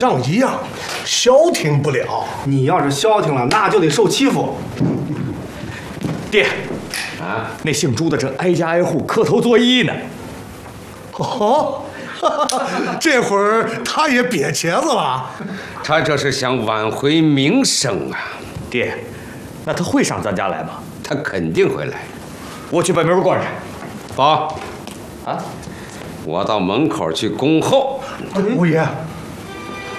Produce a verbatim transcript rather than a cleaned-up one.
仗一样，消停不了。 你要是消停了，那就得受欺负。 爹，啊，那姓朱的正挨家挨户磕头作揖呢。 哦，这会儿他也瘪茄子了。 他这是想挽回名声啊。 爹，那他会上咱家来吗？ 他肯定会来。 我去把门关上。 好。 啊， 我到门口去恭候。 五爷。